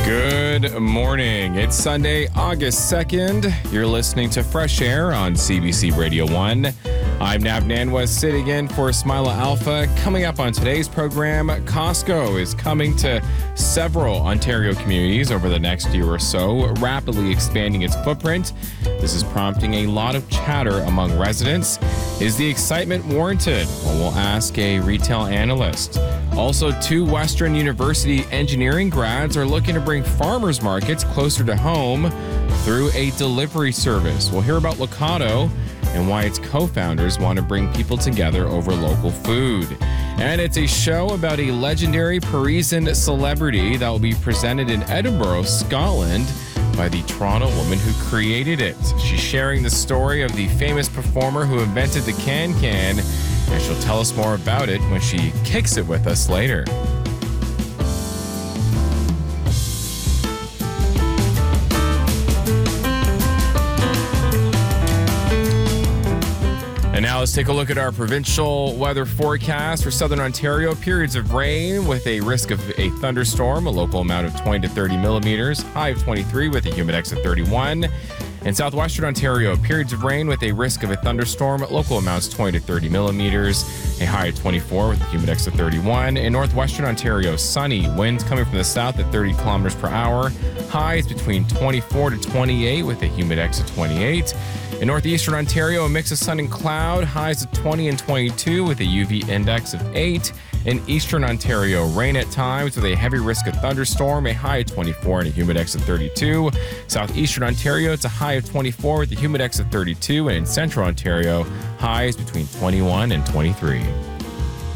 Good morning. It's Sunday, August 2nd. You're listening to Fresh Air on CBC Radio 1. I'm Nav Nanwa, sitting in for Smilah Alpha. Coming up on today's program, Costco is coming to several Ontario communities over the next year or so, rapidly expanding its footprint. This is prompting a lot of chatter among residents. Is the excitement warranted? Well, we'll ask a retail analyst. Also, two Western University engineering grads are looking to bring farmers markets closer to home through a delivery service. We'll hear about Locado and why its co-founders want to bring people together over local food. And it's a show about a legendary Parisian celebrity that will be presented in Edinburgh, Scotland, by the Toronto woman who created it. She's sharing the story of the famous performer who invented the can-can, and she'll tell us more about it when she kicks it with us later. And now let's take a look at our provincial weather forecast for Southern Ontario. Periods of rain with a risk of a thunderstorm, a local amount of 20 to 30 millimeters, high of 23 with a humidex of 31. In southwestern Ontario, periods of rain with a risk of a thunderstorm, local amounts 20 to 30 millimeters, a high of 24 with a humidex of 31. In northwestern Ontario, sunny, winds coming from the south at 30 kilometers per hour, highs between 24 to 28 with a humidex of 28. In northeastern Ontario, a mix of sun and cloud, highs of 20 and 22 with a UV index of 8. In eastern Ontario, rain at times with a heavy risk of thunderstorm, a high of 24 and a humidex of 32. Southeastern Ontario, it's a high of 24 with a humidex of 32. And in central Ontario, highs between 21 and 23.